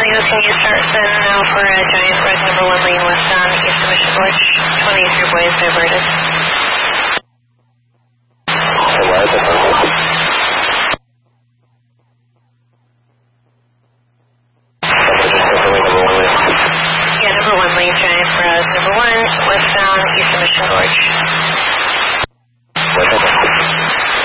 Leo, can you start then now for Giant Red number 1 lane westbound east of Mission Gorge? 23 boys diverted. Yeah, number 1 lane, Giant Red number 1 westbound east of Mission Gorge.